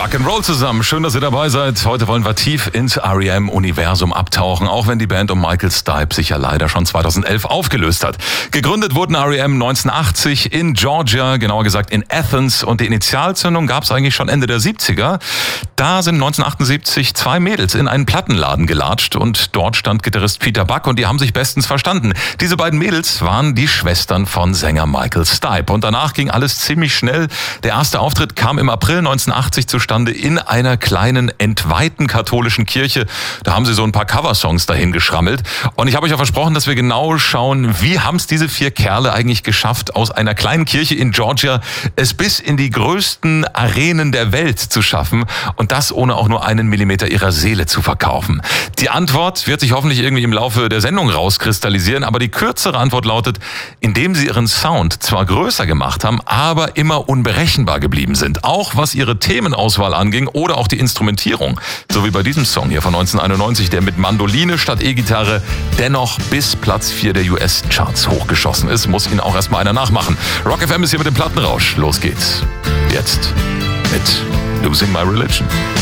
Rock'n'Roll zusammen. Schön, dass ihr dabei seid. Heute wollen wir tief ins R.E.M.-Universum abtauchen, auch wenn die Band um Michael Stipe sich ja leider schon 2011 aufgelöst hat. Gegründet wurden R.E.M. 1980 in Georgia, genauer gesagt in Athens. Und die Initialzündung gab es eigentlich schon Ende der 70er. Da sind 1978 zwei Mädels in einen Plattenladen gelatscht und dort stand Gitarrist Peter Buck und die haben sich bestens verstanden. Diese beiden Mädels waren die Schwestern von Sänger Michael Stipe. Und danach ging alles ziemlich schnell. Der erste Auftritt kam im April 1980 zustande in einer kleinen, entweihten katholischen Kirche. Da haben sie so ein paar Coversongs dahin geschrammelt. Und ich habe euch ja versprochen, dass wir genau schauen, wie haben es diese vier Kerle eigentlich geschafft, aus einer kleinen Kirche in Georgia es bis in die größten Arenen der Welt zu schaffen und das ohne auch nur einen Millimeter ihrer Seele zu verkaufen. Die Antwort wird sich hoffentlich irgendwie im Laufe der Sendung rauskristallisieren, aber die kürzere Antwort lautet, indem sie ihren Sound zwar größer gemacht haben, aber immer unberechenbar geblieben sind. Auch was ihre Themenauswahl anging oder auch die Instrumentierung. So wie bei diesem Song hier von 1991, der mit Mandoline statt E-Gitarre dennoch bis Platz 4 der US-Charts hochgeschossen ist. Muss ihn auch erstmal einer nachmachen. Rock FM ist hier mit dem Plattenrausch. Los geht's. Jetzt mit Losing My Religion.